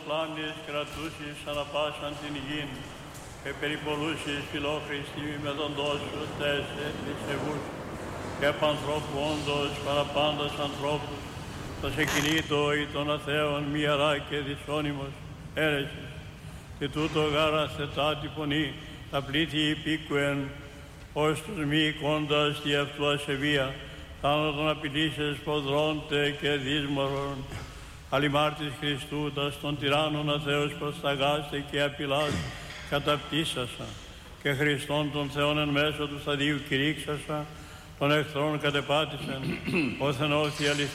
πλάνης κρατούσεις ανά πάσαν την γην, και περιπολούσεις φιλόχριστοι με τον τόσου τέσσερ της ευούς, και επανθρώπου όντως παραπάντας ανθρώπους, το σε κινήτο ή των αθέων μιαρά και δυσόνυμος αίρεσης. Και τούτο γάρα θετάτη πονή, τα πλήθη υπήκουεν, ως τους μη εικόντας τη αυτού ασεβία, θάνατον απειλήσες ποδρώντε και δύσμορων, αλλημάρτης Χριστού, τας των τυράννων αθέως προσταγάστε και απειλάς καταπτύσασα, και Χριστόν των Θεών εν μέσω του σταδίου κηρύξασα, των εχθρών κατεπάτησεν, όθεν όθη αληθώς